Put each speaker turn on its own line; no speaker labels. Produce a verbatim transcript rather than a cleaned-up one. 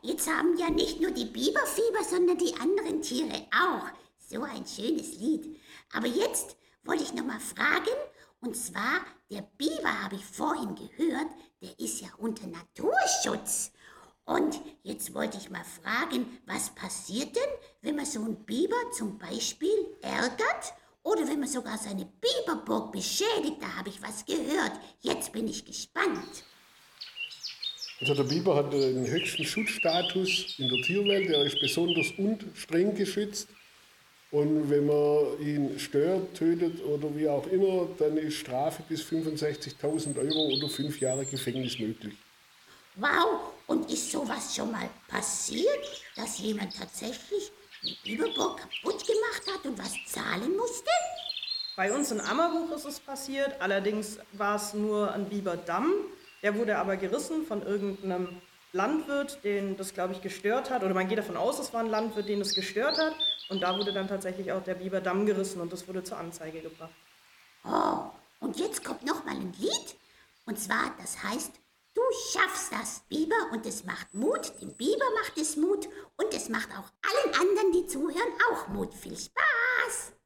jetzt haben ja nicht nur die Biber Fieber, sondern die anderen Tiere auch. So ein schönes Lied. Aber jetzt wollte ich noch mal fragen, und zwar, der Biber, habe ich vorhin gehört, der ist ja unter Naturschutz. Und jetzt wollte ich mal fragen, was passiert denn, wenn man so einen Biber zum Beispiel ärgert oder wenn man sogar seine Biberburg beschädigt? Da habe ich was gehört. Jetzt bin ich gespannt.
Also der Biber hat den höchsten Schutzstatus in der Tierwelt. Er ist besonders und streng geschützt. Und wenn man ihn stört, tötet oder wie auch immer, dann ist Strafe bis fünfundsechzigtausend Euro oder fünf Jahre Gefängnis möglich.
Wow, und ist sowas schon mal passiert, dass jemand tatsächlich eine Biberburg kaputt gemacht hat und was zahlen musste?
Bei uns in Ammerbuch ist es passiert, allerdings war es nur ein Biberdamm. Der wurde aber gerissen von irgendeinem Landwirt, den das, glaube ich, gestört hat. Oder man geht davon aus, es war ein Landwirt, den das gestört hat. Und da wurde dann tatsächlich auch der Biberdamm gerissen und das wurde zur Anzeige gebracht.
Oh, und jetzt kommt noch mal ein Lied. Und zwar, das heißt, du schaffst das, Biber, und es macht Mut. Dem Biber macht es Mut und es macht auch allen anderen, die zuhören, auch Mut. Viel Spaß!